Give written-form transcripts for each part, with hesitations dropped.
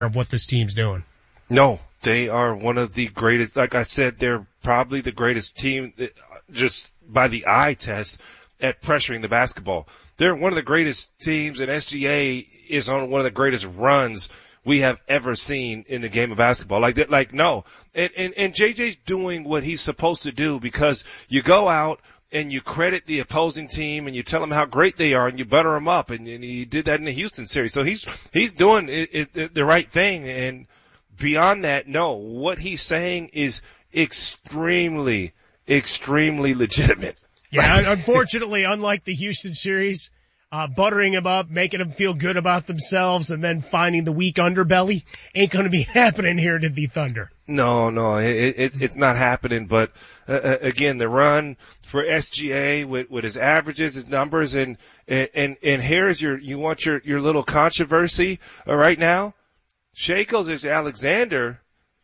of what this team's doing. No, they are one of the greatest. Like I said, they're probably the greatest team just by the eye test at pressuring the basketball. They're one of the greatest teams, and SGA is on one of the greatest runs we have ever seen in the game of basketball. Like that, no. And JJ's doing what he's supposed to do, because you go out and you credit the opposing team and you tell them how great they are and you butter them up, and he did that in the Houston series. So he's doing the right thing. And beyond that, no, what he's saying is extremely, extremely legitimate. Yeah, unfortunately, unlike the Houston series, buttering them up, making them feel good about themselves, and then finding the weak underbelly ain't going to be happening here to the Thunder. No, it's not happening. But again, the run for SGA with his averages, his numbers, and here's you want your little controversy right now. Shai Gilgeous-Alexander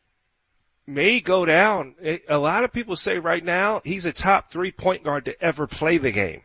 may go down. A lot of people say right now he's a top 3 point guard to ever play the game.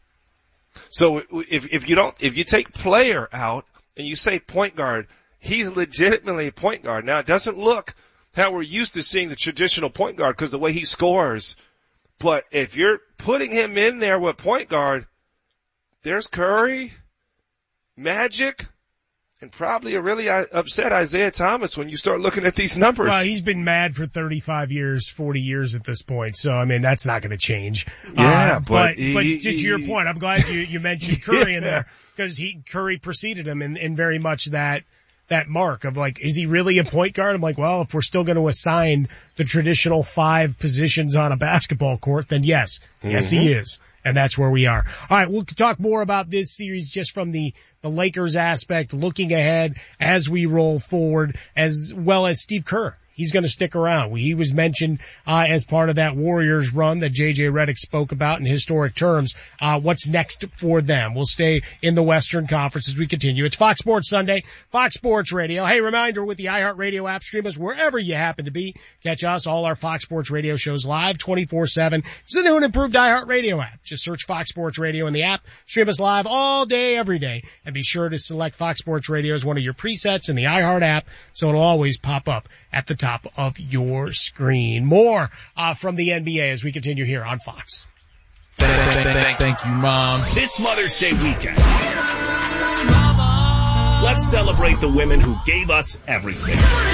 So if you take player out and you say point guard, he's legitimately a point guard. Now, it doesn't look how we're used to seeing the traditional point guard because the way he scores. But if you're putting him in there with point guard, there's Curry, Magic, and probably a really upset Isaiah Thomas when you start looking at these numbers. Well, he's been mad for 35 years, 40 years at this point. So, I mean, that's not going to change. Yeah, but to your point, I'm glad you mentioned Curry in there, because Curry preceded him in very much that mark of like, is he really a point guard? I'm like, well, if we're still going to assign the traditional 5 positions on a basketball court, then yes, he is. And that's where we are. All right, we'll talk more about this series just from the Lakers aspect, looking ahead as we roll forward, as well as Steve Kerr. He's going to stick around. He was mentioned as part of that Warriors run that JJ Redick spoke about in historic terms. What's next for them? We'll stay in the Western Conference as we continue. It's Fox Sports Sunday, Fox Sports Radio. Hey, reminder, with the iHeartRadio app, stream us wherever you happen to be. Catch us, all our Fox Sports Radio shows live 24/7. It's the new and improved iHeartRadio app. Just search Fox Sports Radio in the app. Stream us live all day, every day. And be sure to select Fox Sports Radio as one of your presets in the iHeart app, so it'll always pop up at the top of your screen. More from the NBA as we continue here on Fox. Thank you, Mom. This Mother's Day weekend, let's celebrate the women who gave us everything.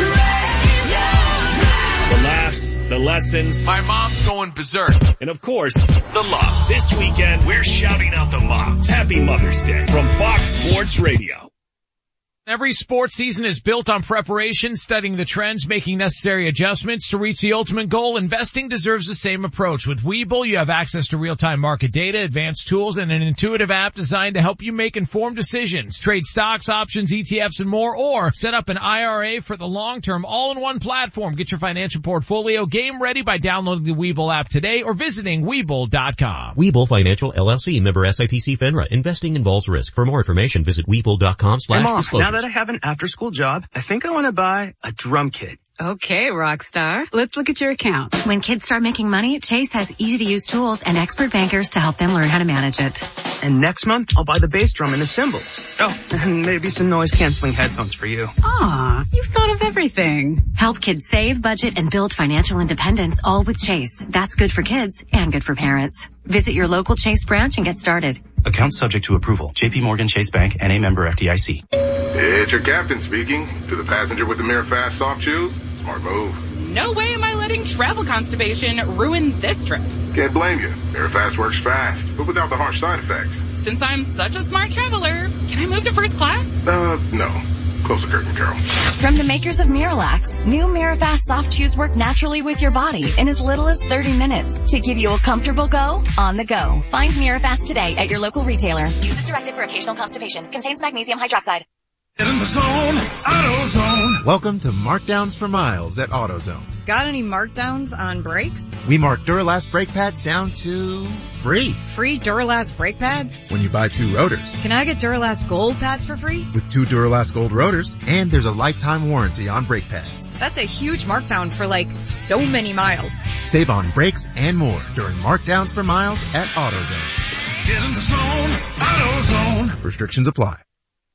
The laughs, the lessons. My mom's going berserk. And of course, the love. This weekend, we're shouting out the moms. Happy Mother's Day from Fox Sports Radio. Every sports season is built on preparation, studying the trends, making necessary adjustments to reach the ultimate goal. Investing deserves the same approach. With Webull, you have access to real-time market data, advanced tools, and an intuitive app designed to help you make informed decisions. Trade stocks, options, ETFs, and more, or set up an IRA for the long term, all-in-one platform. Get your financial portfolio game ready by downloading the Webull app today or visiting Webull.com. Webull Financial LLC, member SIPC FINRA. Investing involves risk. For more information, visit Webull.com/disclosure. Now that I have an after-school job, I think I want to buy a drum kit. Okay, Rockstar. Let's look at your account. When kids start making money, Chase has easy-to-use tools and expert bankers to help them learn how to manage it. And next month, I'll buy the bass drum and the cymbals. Oh, and maybe some noise-canceling headphones for you. Aw, you've thought of everything. Help kids save, budget, and build financial independence, all with Chase. That's good for kids and good for parents. Visit your local Chase branch and get started. Account subject to approval. J.P. Morgan Chase Bank, N.A. member FDIC. It's your captain speaking. To the passenger with the Mirror Fast soft shoes, smart move. No way am I letting travel constipation ruin this trip. Can't blame you. Mirror Fast works fast, but without the harsh side effects. Since I'm such a smart traveler, can I move to first class? No. Close the curtain, Carol. From the makers of Miralax, new Mirafast soft chews work naturally with your body in as little as 30 minutes to give you a comfortable go on the go. Find Mirafast today at your local retailer. Use as directed for occasional constipation. Contains magnesium hydroxide. Get in the zone, AutoZone. Welcome to Markdowns for Miles at AutoZone. Got any markdowns on brakes? We mark Duralast brake pads down to free. Free Duralast brake pads? When you buy 2 rotors. Can I get Duralast Gold pads for free? With 2 Duralast Gold rotors, and there's a lifetime warranty on brake pads. That's a huge markdown for so many miles. Save on brakes and more during Markdowns for Miles at AutoZone. Get in the zone, AutoZone. Restrictions apply.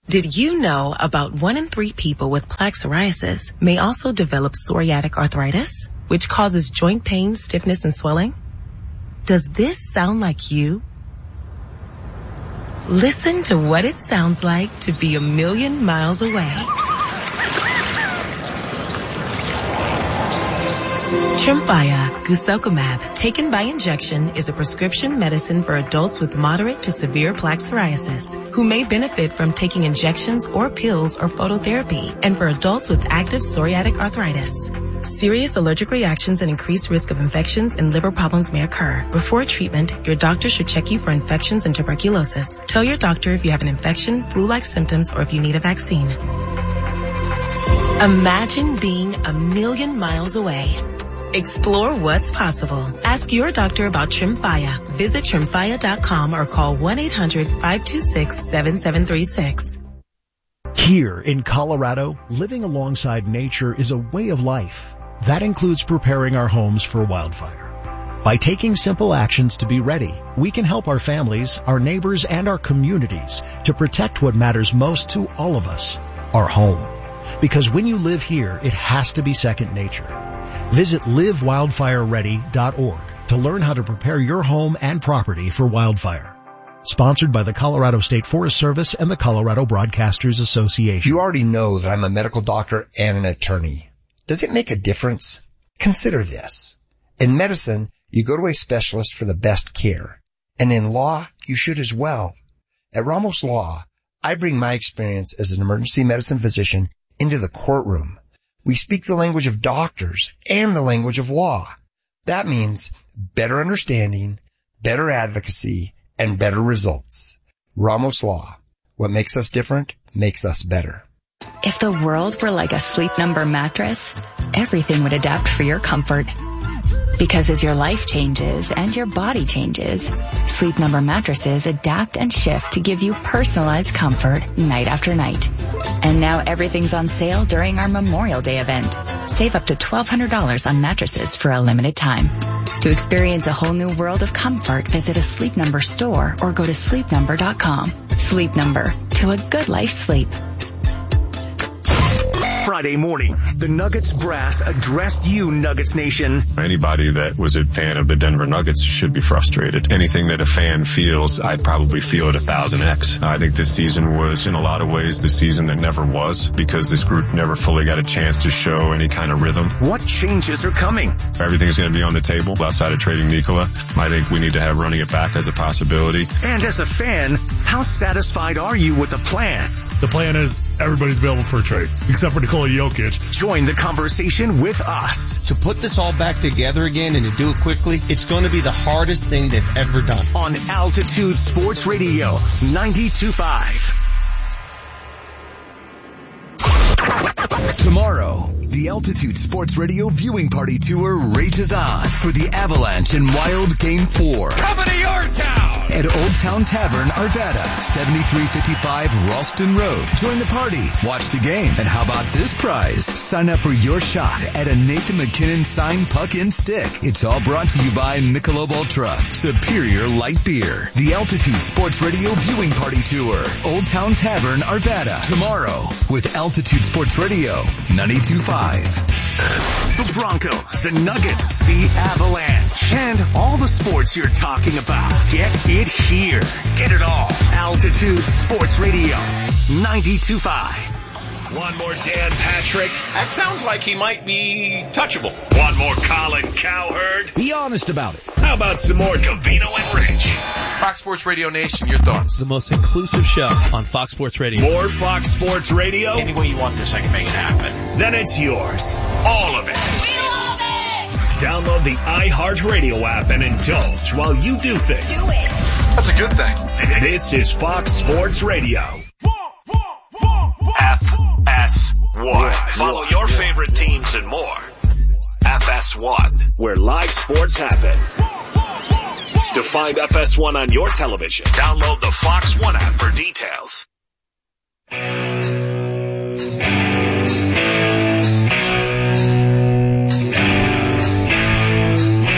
Did you know about 1 in 3 people with plaque psoriasis may also develop psoriatic arthritis, which causes joint pain, stiffness, and swelling? Does this sound like you? Listen to what it sounds like to be a million miles away. Tremfya guselkumab, taken by injection, is a prescription medicine for adults with moderate to severe plaque psoriasis who may benefit from taking injections or pills or phototherapy, and for adults with active psoriatic arthritis. Serious allergic reactions and increased risk of infections and liver problems may occur. Before treatment, your doctor should check you for infections and tuberculosis. Tell your doctor if you have an infection, flu-like symptoms, or if you need a vaccine. Imagine being a million miles away. Explore what's possible. Ask your doctor about Tremfya. Visit Tremfya.com or call 1-800-526-7736. Here in Colorado, living alongside nature is a way of life. That includes preparing our homes for wildfire. By taking simple actions to be ready, we can help our families, our neighbors, and our communities to protect what matters most to all of us, our home. Because when you live here, it has to be second nature. Visit livewildfireready.org to learn how to prepare your home and property for wildfire. Sponsored by the Colorado State Forest Service and the Colorado Broadcasters Association. You already know that I'm a medical doctor and an attorney. Does it make a difference? Consider this. In medicine, you go to a specialist for the best care. And in law, you should as well. At Ramos Law, I bring my experience as an emergency medicine physician into the courtroom. We speak the language of doctors and the language of law. That means better understanding, better advocacy, and better results. Ramos Law. What makes us different makes us better. If the world were like a Sleep Number mattress, everything would adapt for your comfort. Because as your life changes and your body changes, Sleep Number mattresses adapt and shift to give you personalized comfort night after night. And now everything's on sale during our Memorial Day event. Save up to $1,200 on mattresses for a limited time. To experience a whole new world of comfort, visit a Sleep Number store or go to sleepnumber.com. Sleep Number, to a good life sleep. Friday morning, the Nuggets brass addressed you, Nuggets Nation. Anybody that was a fan of the Denver Nuggets should be frustrated. Anything that a fan feels, I probably feel at 1000x. I think this season was, in a lot of ways, the season that never was, because this group never fully got a chance to show any kind of rhythm. What changes are coming? Everything's going to be on the table outside of trading Nikola. I think we need to have running it back as a possibility. And as a fan, how satisfied are you with the plan? The plan is everybody's available for a trade, except for Nikola Jokic. Join the conversation with us. To put this all back together again and to do it quickly, it's going to be the hardest thing they've ever done. On Altitude Sports Radio, 92.5. Tomorrow, the Altitude Sports Radio viewing party tour rages on for the Avalanche and Wild Game 4. Coming to your town! At Old Town Tavern, Arvada, 7355 Ralston Road. Join the party, watch the game, and how about this prize? Sign up for your shot at a Nathan McKinnon signed puck and stick. It's all brought to you by Michelob Ultra, Superior Light Beer. The Altitude Sports Radio viewing party tour, Old Town Tavern, Arvada. Tomorrow, with Altitude Sports Radio, 92.5. The Broncos, the Nuggets, the Avalanche, and all the sports you're talking about. Get it here. Get it all. Altitude Sports Radio, 92.5. One more Dan Patrick. That sounds like he might be touchable. One more Colin Cowherd. Be honest about it. How about some more Gavino and Rich? Fox Sports Radio Nation, your thoughts? The most inclusive show on Fox Sports Radio. More Fox Sports Radio? Any way you want this, I can make it happen. Then it's yours. All of it. We love it! Download the iHeartRadio app and indulge while you do things. Do it. That's a good thing. This is Fox Sports Radio. FS1. Follow your favorite teams and more. FS1, where live sports happen. To find FS1 on your television, download the Fox One app for details.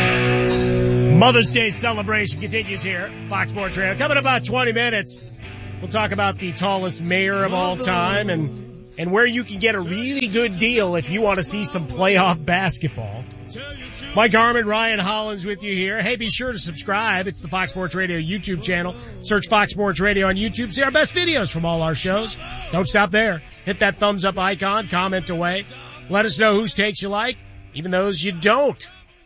Mother's Day celebration continues here. Fox Sports Radio. Coming in about 20 minutes. We'll talk about the tallest mayor of all time and where you can get a really good deal if you want to see some playoff basketball. Mike Harmon, Ryan Hollins with you here. Hey, be sure to subscribe. It's the Fox Sports Radio YouTube channel. Search Fox Sports Radio on YouTube. See our best videos from all our shows. Don't stop there. Hit that thumbs up icon. Comment away. Let us know whose takes you like, even those you don't.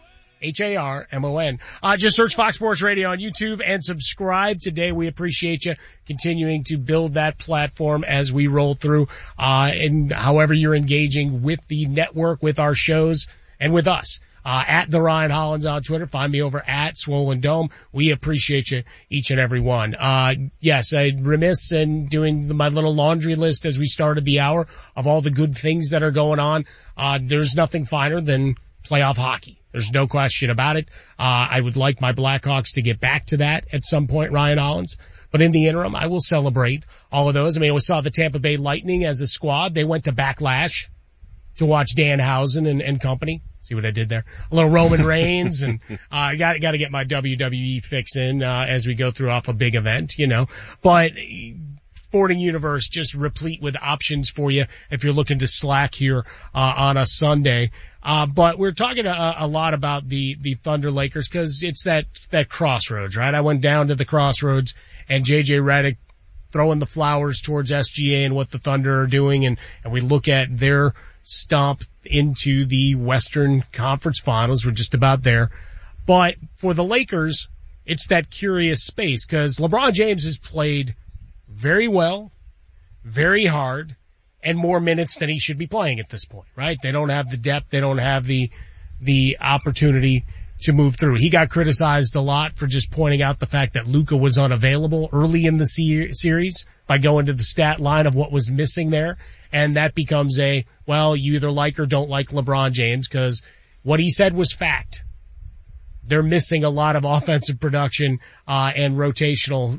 HARMON. Just search Fox Sports Radio on YouTube and subscribe today. We appreciate you continuing to build that platform as we roll through, and however you're engaging with the network, with our shows, and with us. At the Ryan Hollins on Twitter. Find me over at Swollen Dome. We appreciate you, each and every one. Yes, I'm remiss in doing my little laundry list as we started the hour of all the good things that are going on. There's nothing finer than playoff hockey. There's no question about it. I would like my Blackhawks to get back to that at some point, Ryan Hollins. But in the interim, I will celebrate all of those. I mean, we saw the Tampa Bay Lightning as a squad. They went to Backlash to watch Danhausen and company. See what I did there? A little Roman Reigns, and I got to get my WWE fix in as we go through off a big event, you know. But Sporting Universe just replete with options for you if you're looking to slack here on a Sunday. But we're talking a lot about the Thunder Lakers because it's that crossroads, right? I went down to the crossroads and JJ Redick throwing the flowers towards SGA and what the Thunder are doing, and we look at their stomp into the Western Conference Finals. We're just about there. But for the Lakers, it's that curious space because LeBron James has played very well, very hard, and more minutes than he should be playing at this point, right? They don't have the depth. They don't have the opportunity to move through. He got criticized a lot for just pointing out the fact that Luka was unavailable early in the series by going to the stat line of what was missing there. And that becomes well, you either like or don't like LeBron James because what he said was fact. They're missing a lot of offensive production, and rotational,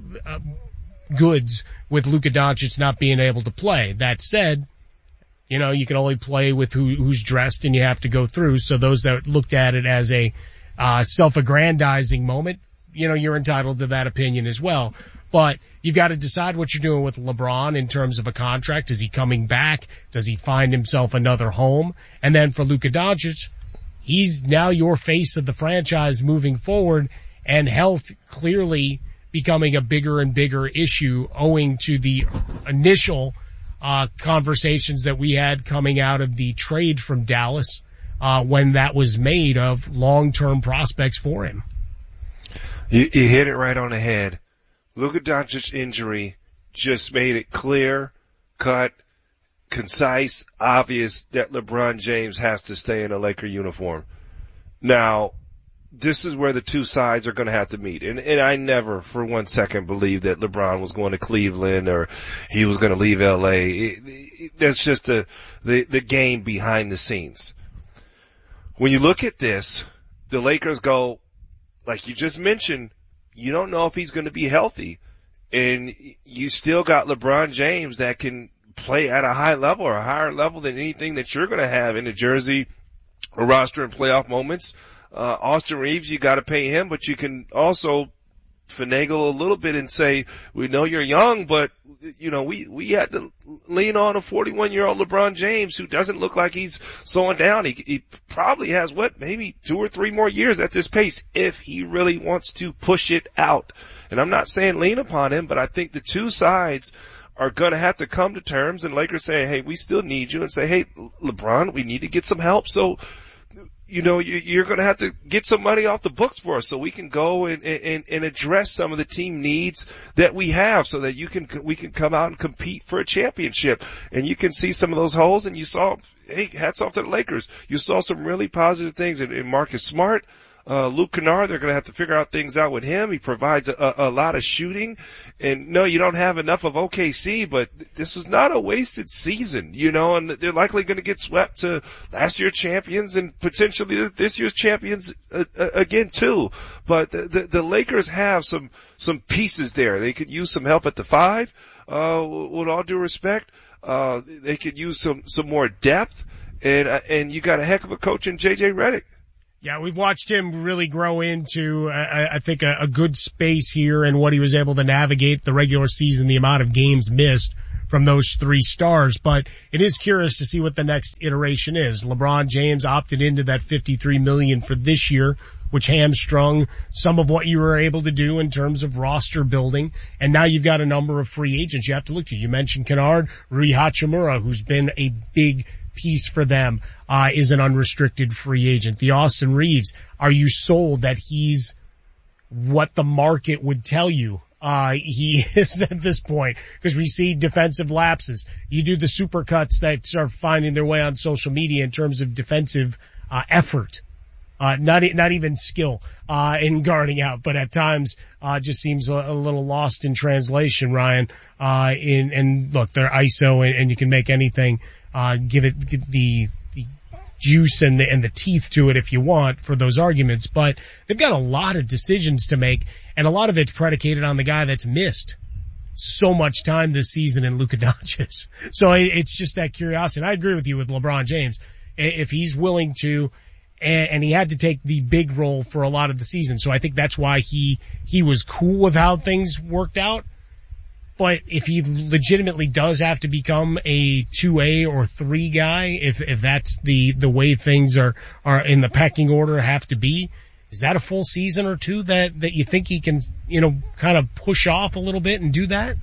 goods with Luka Doncic not being able to play. That said, you know, you can only play with who's dressed and you have to go through. So those that looked at it as a self-aggrandizing moment, you know, you're entitled to that opinion as well. But you've got to decide what you're doing with LeBron in terms of a contract. Is he coming back? Does he find himself another home? And then for Luka Doncic, he's now your face of the franchise moving forward, and health clearly becoming a bigger and bigger issue owing to the initial conversations that we had coming out of the trade from Dallas when that was made of long-term prospects for him. You hit it right on the head. Luka Doncic's injury just made it clear, cut, concise, obvious that LeBron James has to stay in a Laker uniform. Now, this is where the two sides are going to have to meet. And I never for 1 second believed that LeBron was going to Cleveland or he was going to leave LA. That's just the game behind the scenes. When you look at this, the Lakers go, like you just mentioned, you don't know if he's going to be healthy. And you still got LeBron James that can play at a high level or a higher level than anything that you're going to have in a jersey or roster in playoff moments. Austin Reeves, you got to pay him, but you can also finagle a little bit and say, we know you're young, but you know, we had to lean on a 41-year-old LeBron James who doesn't look like he's slowing down. He probably has maybe 2 or 3 more years at this pace if he really wants to push it out. And I'm not saying lean upon him, but I think the two sides are going to have to come to terms, and Lakers say, hey, we still need you, and say, hey, LeBron, we need to get some help. So, you know, you're going to have to get some money off the books for us so we can go and address some of the team needs that we have so that we can come out and compete for a championship. And you can see some of those holes, and you saw, hey, hats off to the Lakers. You saw some really positive things in Marcus Smart. Luke Kennard, they're going to have to figure out things out with him. He provides a lot of shooting. And no, you don't have enough of OKC, but this is not a wasted season, you know, and they're likely going to get swept to last year's champions and potentially this year's champions again too. But the Lakers have some pieces there. They could use some help at the 5, with all due respect. They could use some more depth, and you got a heck of a coach in JJ Redick. Yeah, we've watched him really grow into, I think, a good space here and what he was able to navigate the regular season, the amount of games missed from those 3 stars. But it is curious to see what the next iteration is. LeBron James opted into that $53 million for this year, which hamstrung some of what you were able to do in terms of roster building. And now you've got a number of free agents you have to look to. You mentioned Kennard, Rui Hachimura, who's been a big piece for them, is an unrestricted free agent. The Austin Reeves, are you sold that he's what the market would tell you he is at this point? Because we see defensive lapses. You do the supercuts that start finding their way on social media in terms of defensive effort. Not even skill, in guarding out, but at times, just seems a little lost in translation, Ryan. And look, they're ISO and you can make anything, give the juice and the teeth to it if you want for those arguments, but they've got a lot of decisions to make and a lot of it's predicated on the guy that's missed so much time this season in Luka Doncic. So it's just that curiosity. And I agree with you with LeBron James. If he's willing to, and he had to take the big role for a lot of the season. So I think that's why he was cool with how things worked out. But if he legitimately does have to become a 2A or 3 guy, if that's the way things are in the pecking order have to be, is that a full season or 2 that you think he can, kind of push off a little bit and do that?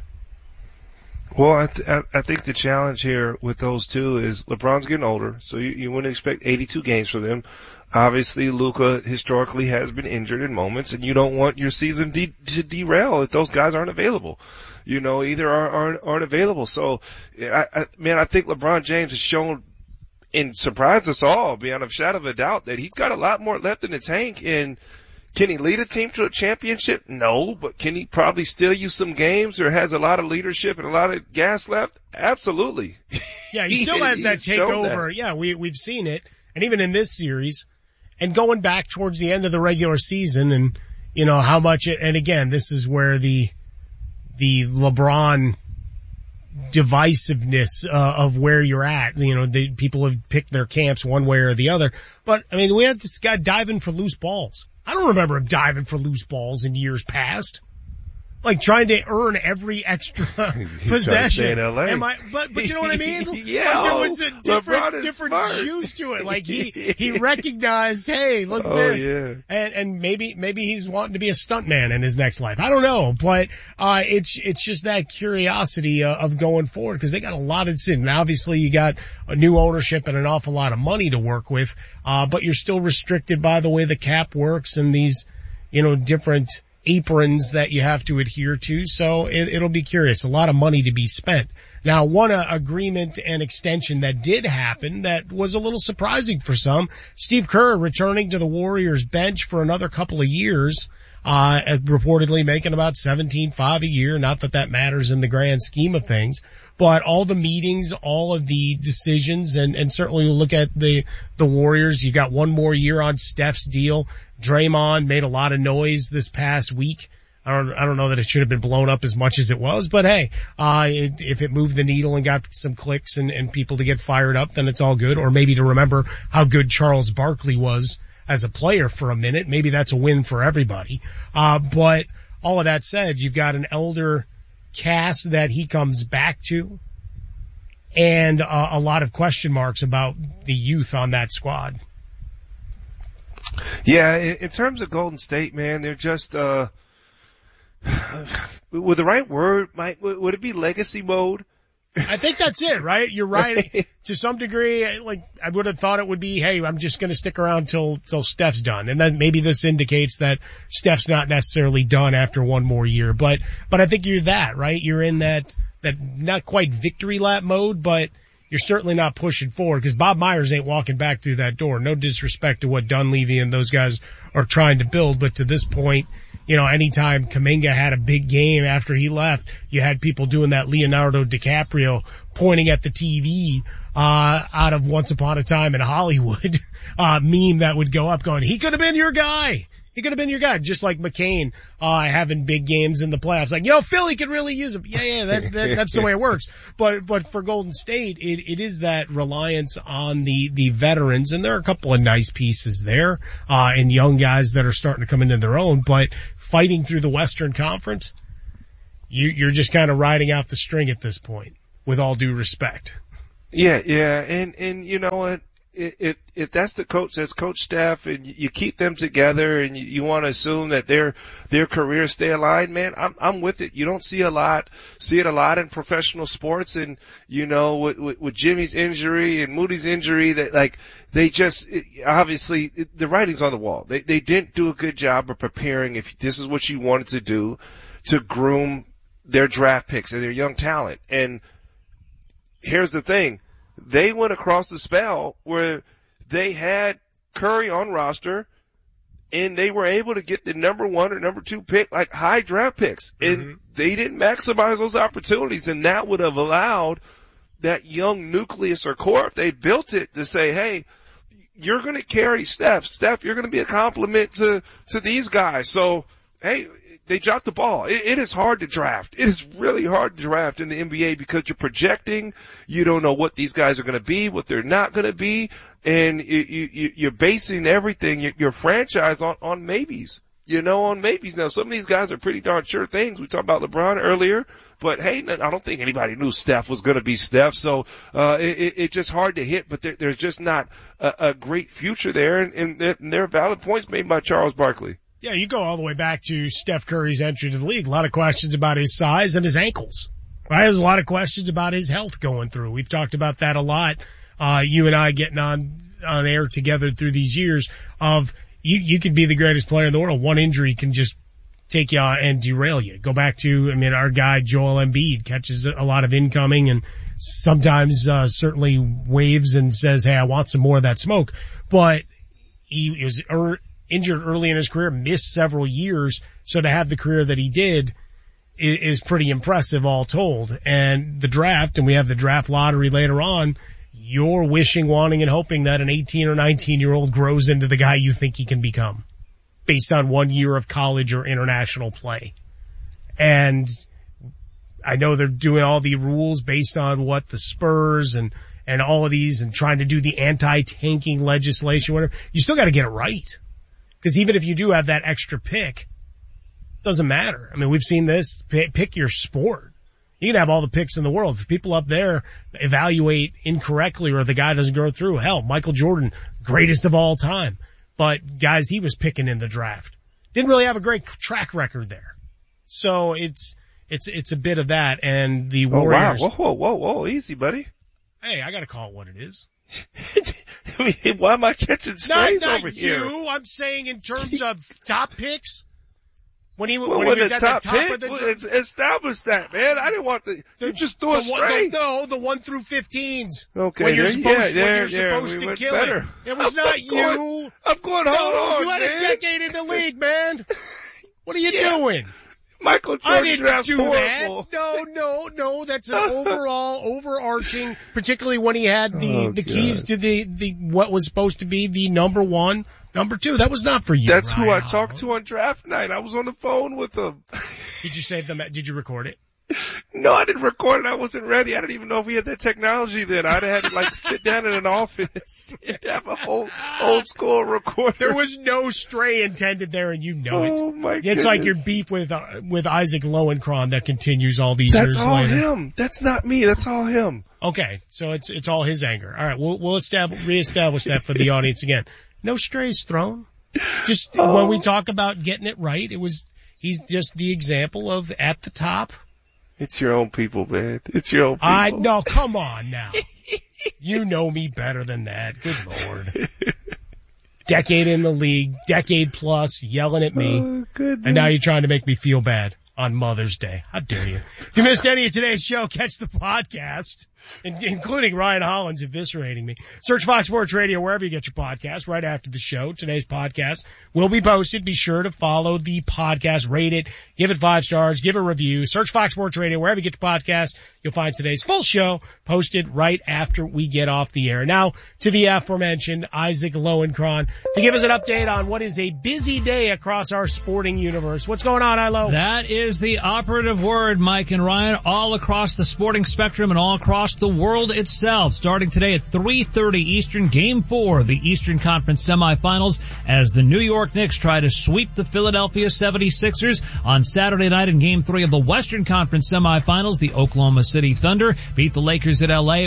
Well, I think the challenge here with those 2 is LeBron's getting older, so you wouldn't expect 82 games from him. Obviously, Luka historically has been injured in moments, and you don't want your season to derail if those guys aren't available. Either aren't available. So, I think LeBron James has shown and surprised us all beyond a shadow of a doubt that he's got a lot more left in the tank. And can he lead a team to a championship? No, but can he probably steal you some games or has a lot of leadership and a lot of gas left? Absolutely. Yeah, he still has that takeover. Yeah, we've seen it. And even in this series, and going back towards the end of the regular season and, how much and again, this is where the LeBron divisiveness of where you're at. People have picked their camps one way or the other. But, we had this guy diving for loose balls. I don't remember him diving for loose balls in years past. Like trying to earn every extra possession. But you know what I mean? Yeah. Like there was a different juice to it. Like he recognized, hey, look at this. Yeah. And maybe he's wanting to be a stuntman in his next life. I don't know, but it's just that curiosity of going forward because they got a lot of decisions. Now, obviously you got a new ownership and an awful lot of money to work with, but you're still restricted by the way the cap works and these, different aprons that you have to adhere to. So it'll be curious. A lot of money to be spent. Now, one agreement and extension that did happen that was a little surprising for some, Steve Kerr returning to the Warriors bench for another couple of years, reportedly making about $17.5 a year. Not that matters in the grand scheme of things, but all the meetings, all of the decisions, and certainly we'll look at the Warriors. You got one more year on Steph's deal. Draymond made a lot of noise this past week. I don't know that it should have been blown up as much as it was, but hey, if it moved the needle and got some clicks and people to get fired up, then it's all good. Or maybe to remember how good Charles Barkley was as a player for a minute. Maybe that's a win for everybody. But all of that said, you've got an elder cast that he comes back to and a lot of question marks about the youth on that squad. Yeah, in terms of Golden State, man, they're just, with the right word, Mike, would it be legacy mode? I think that's it, right? You're right. To some degree, like, I would have thought it would be, hey, I'm just gonna stick around till Steph's done. And then maybe this indicates that Steph's not necessarily done after one more year. But I think you're that, right? You're in that not quite victory lap mode, but you're certainly not pushing forward because Bob Myers ain't walking back through that door. No disrespect to what Dunleavy and those guys are trying to build, but to this point, anytime Kuminga had a big game after he left, you had people doing that Leonardo DiCaprio pointing at the TV, out of Once Upon a Time in Hollywood, meme that would go up going, he could have been your guy. He could have been your guy, just like McCain, having big games in the playoffs. Like, Philly could really use him. Yeah, that's the way it works. But for Golden State, it is that reliance on the veterans, and there are a couple of nice pieces there, and young guys that are starting to come into their own, but fighting through the Western Conference, you're just kind of riding out the string at this point, with all due respect. Yeah, and you know what? If that's the coach, that's coach staff, and you keep them together, and you want to assume that their careers stay aligned, man, I'm with it. You don't see it a lot in professional sports, and with Jimmy's injury and Moody's injury, that like they just obviously the writing's on the wall. They didn't do a good job of preparing. If this is what you wanted to do, to groom their draft picks and their young talent. And here's the thing. They went across the spell where they had Curry on roster, and they were able to get the number 1 or number 2 pick, like high draft picks. And they didn't maximize those opportunities, and that would have allowed that young nucleus or core, if they built it, to say, hey, you're going to carry Steph. Steph, you're going to be a compliment to these guys. So, hey, they dropped the ball. It is hard to draft. It is really hard to draft in the NBA because you're projecting. You don't know what these guys are going to be, what they're not going to be, and you're basing everything, your franchise on maybes. On maybes. Now, some of these guys are pretty darn sure things. We talked about LeBron earlier, but hey, I don't think anybody knew Steph was going to be Steph. So, it's just hard to hit, but there's just not a great future there, and there are valid points made by Charles Barkley. Yeah, you go all the way back to Steph Curry's entry to the league. A lot of questions about his size and his ankles. Right? There's a lot of questions about his health going through. We've talked about that a lot. You and I getting on air together through these years of you could be the greatest player in the world. One injury can just take you and derail you. Go back to, our guy Joel Embiid catches a lot of incoming and sometimes, certainly waves and says, hey, I want some more of that smoke. But he was injured early in his career, missed several years. So to have the career that he did is pretty impressive all told. And the draft, and we have the draft lottery later on, you're wishing, wanting, and hoping that an 18 or 19-year-old grows into the guy you think he can become based on 1 year of college or international play. And I know they're doing all the rules based on what the Spurs and all of these and trying to do the anti-tanking legislation, whatever. You still got to get it right. Because even if you do have that extra pick, it doesn't matter. We've seen this. Pick your sport. You can have all the picks in the world. If people up there evaluate incorrectly or the guy doesn't go through, hell, Michael Jordan, greatest of all time. But guys he was picking in the draft didn't really have a great track record there. So it's a bit of that. And the Warriors. Oh, wow. Whoa. Easy, buddy. Hey, I got to call it what it is. Why am I catching strays over here? Not you. I'm saying in terms of top picks. When he was at the top pick, of the establish that, man. I didn't want you just threw a stray. The 1 through 15s. Okay, when you're supposed to kill better. It was not you. I'm going, hold on, you had a decade in the league, man. What are you doing? Michael Jordan draft's horrible. No. That's an overarching, particularly when he had the keys to the what was supposed to be the number 1, number 2. That was not for you. That's who I talked to on draft night. I was on the phone with him. Did you save them? Did you record it? No, I didn't record it. I wasn't ready. I didn't even know if we had that technology then. I'd have had to sit down in an office and have a whole old school recorder. There was no stray intended there, and you know it. Oh my goodness. It's like your beef with Isaac Lowenkron that continues all these years later. That's all him. That's not me. That's all him. Okay, so it's all his anger. All right, we'll reestablish that for the audience again. No strays thrown. Just when we talk about getting it right, he's just the example of at the top. It's your own people, man. It's your own people. No, come on now. You know me better than that. Good Lord. Decade in the league, decade plus, yelling at me. Oh, goodness. And now you're trying to make me feel bad. on Mother's Day. How dare you? If you missed any of today's show, catch the podcast, including Ryan Hollins eviscerating me. Search Fox Sports Radio wherever you get your podcast right after the show. Today's podcast will be posted. Be sure to follow the podcast, rate it, give it 5 stars, give a review. Search Fox Sports Radio wherever you get your podcast. You'll find today's full show posted right after we get off the air. Now to the aforementioned Isaac Lowenkron to give us an update on what is a busy day across our sporting universe. What's going on, Ilo? That is the operative word, Mike and Ryan, all across the sporting spectrum and all across the world itself. Starting today at 3:30 Eastern, Game 4 of the Eastern Conference semifinals as the New York Knicks try to sweep the Philadelphia 76ers. On Saturday night in Game 3 of the Western Conference semifinals, the Oklahoma City Thunder beat the Lakers at LA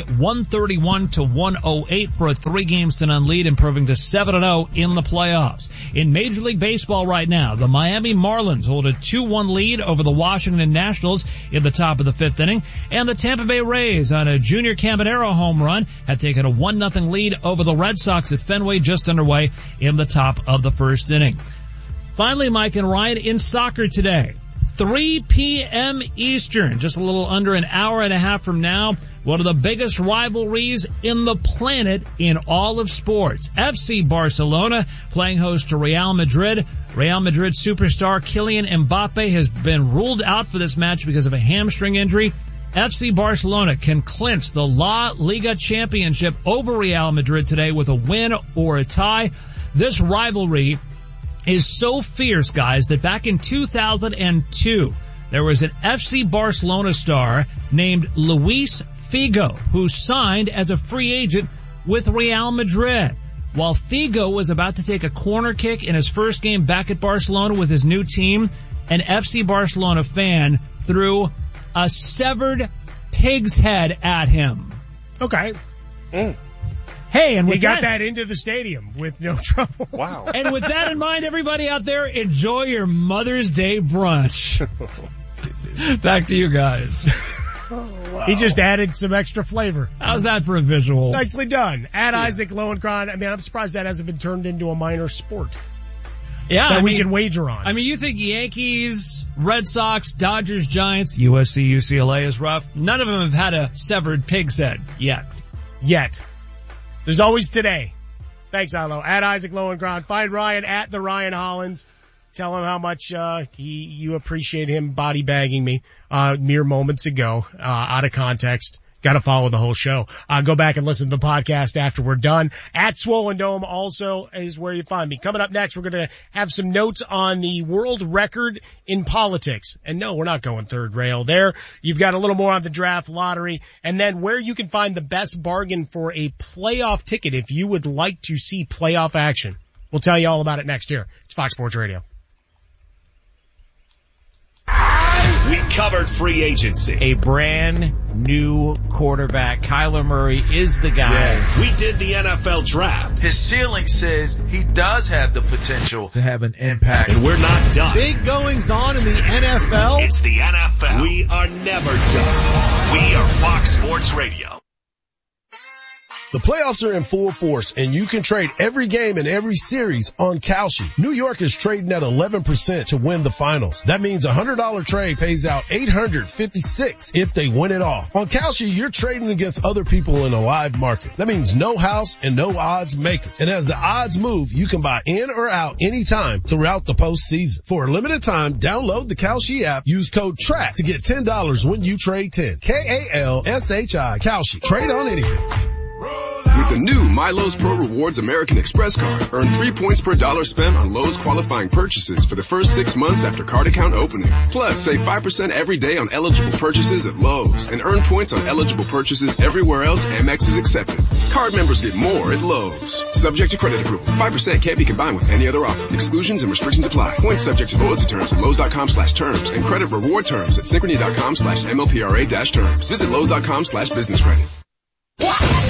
131-108 for a 3-0 lead, improving to 7-0 in the playoffs. In Major League Baseball right now, the Miami Marlins hold a 2-1 lead over the Washington Nationals in the top of the 5th inning, and the Tampa Bay Rays on a Junior Caminero home run have taken a 1-0 lead over the Red Sox at Fenway just underway in the top of the 1st inning. Finally, Mike and Ryan, in soccer today, 3 p.m. Eastern, just a little under an hour and a half from now, one of the biggest rivalries in the planet in all of sports. FC Barcelona playing host to Real Madrid. Real Madrid superstar Kylian Mbappe has been ruled out for this match because of a hamstring injury. FC Barcelona can clinch the La Liga championship over Real Madrid today with a win or a tie. This rivalry is so fierce, guys, that back in 2002, there was an FC Barcelona star named Luis Figo who signed as a free agent with Real Madrid. While Figo was about to take a corner kick in his first game back at Barcelona with his new team, an FC Barcelona fan threw a severed pig's head at him. Okay. Hey, and he got that into the stadium with no trouble. Wow. And with that in mind, everybody out there, enjoy your Mother's Day brunch. Back to you guys. Oh, wow. He just added some extra flavor. How's that for a visual? Nicely done. Isaac Lowenkron. I mean, I'm surprised that hasn't been turned into a minor sport. Yeah, that we can wager on. I mean, you think Yankees, Red Sox, Dodgers, Giants, USC, UCLA is rough. None of them have had a severed pig's head yet. There's always today. Thanks, Ilo. At Isaac Lowenkron. Find Ryan at the Ryan Hollins. Tell him how much you appreciate him body bagging me mere moments ago out of context. Got to follow the whole show. Go back and listen to the podcast after we're done. At Swollen Dome also is where you find me. Coming up next, we're going to have some notes on the world record in politics. And no, we're not going third rail there. You've got a little more on the draft lottery, and then where you can find the best bargain for a playoff ticket if you would like to see playoff action. We'll tell you all about it next year. It's Fox Sports Radio. We covered free agency. A brand new quarterback. Kyler Murray is the guy. Yeah. We did the NFL draft. His ceiling says he does have the potential to have an impact. And we're not done. Big goings on in the NFL. It's the NFL. We are never done. We are Fox Sports Radio. The playoffs are in full force, and you can trade every game and every series on Kalshi. New York is trading at 11% to win the finals. That means a $100 trade pays out $856 if they win it all. On Kalshi, you're trading against other people in a live market. That means no house and no odds makers. And as the odds move, you can buy in or out anytime throughout the postseason. For a limited time, download the Kalshi app. Use code TRACK to get $10 when you trade 10. Kalshi. Kalshi. Trade on anything. With the new My Lowe's Pro Rewards American Express card, earn 3 points per dollar spent on Lowe's qualifying purchases for the first 6 months after card account opening. Plus, save 5% every day on eligible purchases at Lowe's and earn points on eligible purchases everywhere else Amex is accepted. Card members get more at Lowe's. Subject to credit approval. 5% can't be combined with any other offer. Exclusions and restrictions apply. Points subject to loyalty terms at Lowe's.com/terms and credit reward terms at Synchrony.com/MLPRA-terms. Visit Lowe's.com/business credit.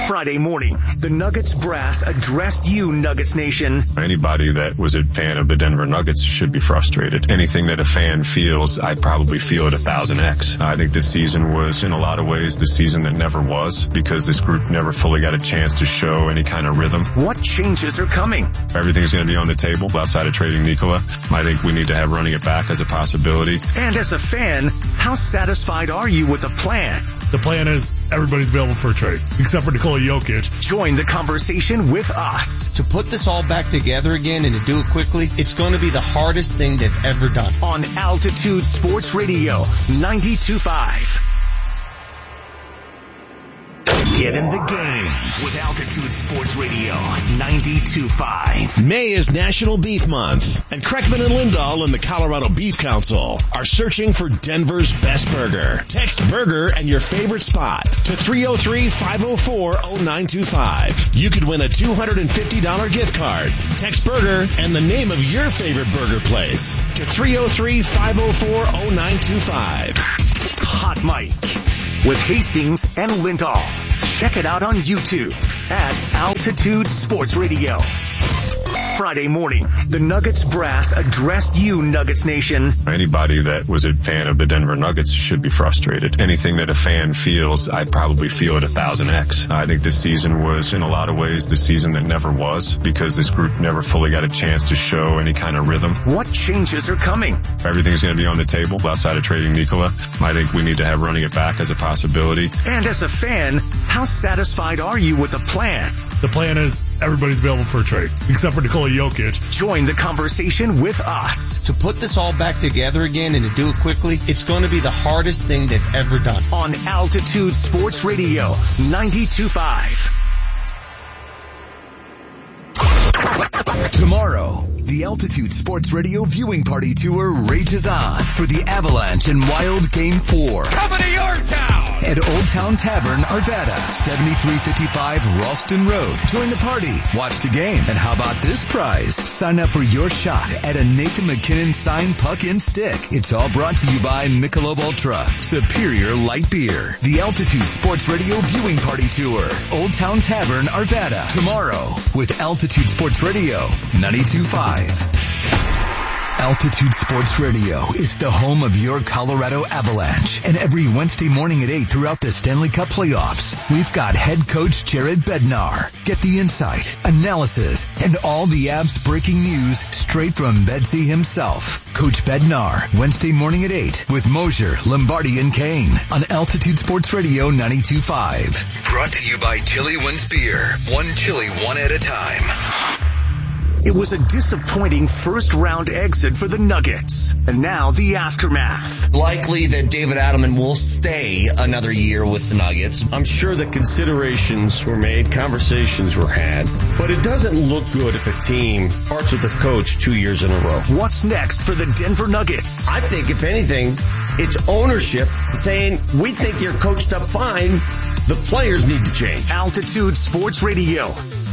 Friday morning, the Nuggets brass addressed you, Nuggets Nation. Anybody that was a fan of the Denver Nuggets should be frustrated. Anything that a fan feels, I probably feel at 1000x. I think this season was, in a lot of ways, the season that never was, because this group never fully got a chance to show any kind of rhythm. What changes are coming? Everything's going to be on the table outside of trading Nikola. I think we need to have running it back as a possibility. And as a fan, how satisfied are you with the plan? The plan is everybody's available for a trade, except for Nikola Jokic. Join the conversation with us. To put this all back together again and to do it quickly, it's going to be the hardest thing they've ever done. On Altitude Sports Radio 92.5. Get in the game with Altitude Sports Radio 92.5. May is National Beef Month, and Kreckman and Lindahl and the Colorado Beef Council are searching for Denver's best burger. Text burger and your favorite spot to 303-504-0925. You could win a $250 gift card. Text burger and the name of your favorite burger place to 303-504-0925. Hot Mic with Hastings and Lindahl. Check it out on YouTube at Altitude Sports Radio. Friday morning, the Nuggets brass addressed you, Nuggets Nation. Anybody that was a fan of the Denver Nuggets should be frustrated. Anything that a fan feels, I probably feel at 1000x. I think this season was, in a lot of ways, the season that never was, because this group never fully got a chance to show any kind of rhythm. What changes are coming? Everything's going to be on the table outside of trading Nikola. I think we need to have running it back as a possibility. And as a fan, how satisfied are you with the plan? The plan is everybody's available for a trade, except for Nikola Jokic. Join the conversation with us. To put this all back together again and to do it quickly, it's going to be the hardest thing they've ever done. On Altitude Sports Radio 92.5. Tomorrow, the Altitude Sports Radio viewing party tour rages on for the Avalanche and Wild Game 4. Coming to your town! At Old Town Tavern, Arvada, 7355 Ralston Road. Join the party, watch the game, and how about this prize? Sign up for your shot at a Nathan McKinnon signed puck and stick. It's all brought to you by Michelob Ultra, Superior Light Beer. The Altitude Sports Radio viewing party tour, Old Town Tavern, Arvada. Tomorrow, with Altitude Sports Radio 92.5. Altitude Sports Radio is the home of your Colorado Avalanche. And every Wednesday morning at 8 throughout the Stanley Cup playoffs, we've got head coach Jared Bednar. Get the insight, analysis, and all the Avs breaking news straight from Bedsy himself. Coach Bednar, Wednesday morning at 8 with Mosier, Lombardi, and Kane on Altitude Sports Radio 92.5. Brought to you by Chili Wins Beer. One chili, one at a time. It was a disappointing first-round exit for the Nuggets. And now the aftermath. Likely that David Adelman will stay another year with the Nuggets. I'm sure that considerations were made, conversations were had, but it doesn't look good if a team parts with a coach 2 years in a row. What's next for the Denver Nuggets? I think, if anything, it's ownership saying, we think you're coached up fine. The players need to change. Altitude Sports Radio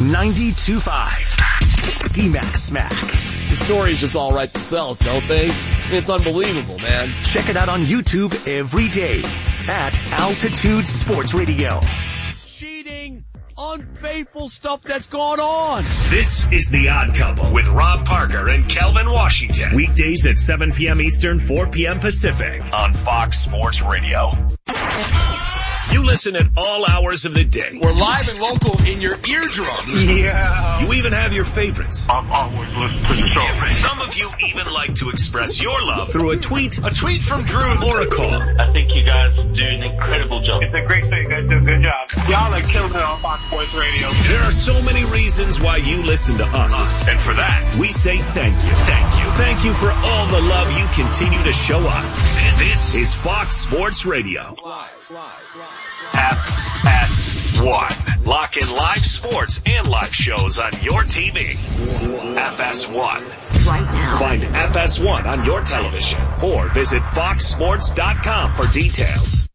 92.5. D-Max Smack. The stories just all write themselves, don't they? It's unbelievable, man. Check it out on YouTube every day at Altitude Sports Radio. Cheating, unfaithful stuff that's going on. This is The Odd Couple with Rob Parker and Kelvin Washington. Weekdays at 7 p.m. Eastern, 4 p.m. Pacific on Fox Sports Radio. You listen at all hours of the day. We're live and local in your eardrums. Yeah. You even have your favorites. I've always listened to the show. Some of you even like to express your love through a tweet from Drew, or a call. I think you guys do an incredible job. It's a great show. You guys do a good job. Y'all are killing it on Fox Sports Radio. There are so many reasons why you listen to us. And for that, we say thank you. Thank you. Thank you for all the love you continue to show us. This is Fox Sports Radio. FS1. Lock in live sports and live shows on your TV. FS1. Right now. Find FS1 on your television or visit foxsports.com for details.